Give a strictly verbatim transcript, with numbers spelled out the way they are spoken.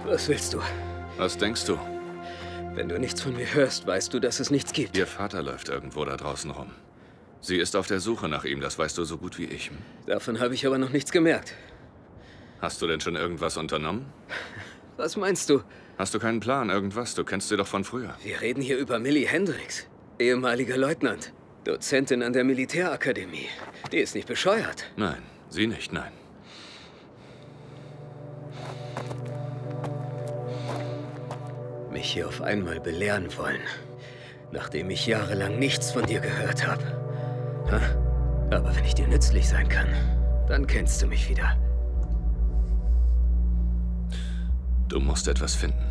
Was willst du? Was denkst du? Wenn du nichts von mir hörst, weißt du, dass es nichts gibt. Ihr Vater läuft irgendwo da draußen rum. Sie ist auf der Suche nach ihm, das weißt du so gut wie ich. Hm? Davon habe ich aber noch nichts gemerkt. Hast du denn schon irgendwas unternommen? Was meinst du? Hast du keinen Plan, irgendwas? Du kennst sie doch von früher. Wir reden hier über Millie Hendricks, ehemaliger Leutnant, Dozentin an der Militärakademie. Die ist nicht bescheuert. Nein, sie nicht, nein. Mich hier auf einmal belehren wollen, nachdem ich jahrelang nichts von dir gehört habe. Aber wenn ich dir nützlich sein kann, dann kennst du mich wieder. Du musst etwas finden.